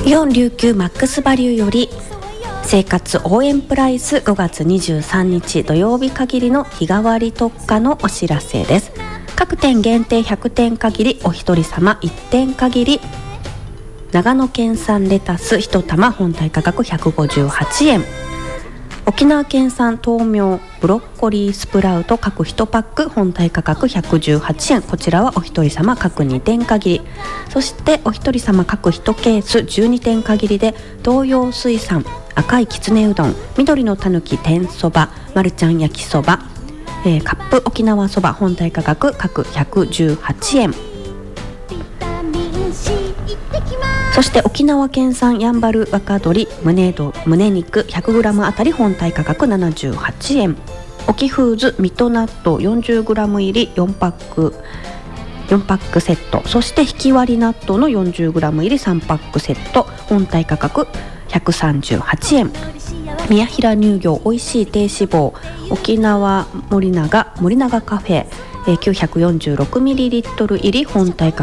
イオン琉球マックスバリューより生活応援プライス5月23日土曜日限りの日替わり特価のお知らせです。各店限定100点限り、お一人様1点限り、長野県産レタス1玉本体価格158円、沖縄県産豆苗ブロッコリースプラウト各1パック本体価格118円、こちらはお一人様各2点限り。そしてお一人様各1ケース12点限りで、東洋水産赤いきつねうどん、緑のたぬき天そば、マルちゃん焼きそば、カップ沖縄そば本体価格各118円。そして沖縄県産やんばる若鶏胸肉 100g あたり本体価格78円。沖フーズ水戸納豆 40g 入り4パックセット、そして引き割り納豆の 40g 入り3パックセット本体価格138円。宮平乳業おいしい低脂肪沖縄森永カフェ 946ml 入り本体価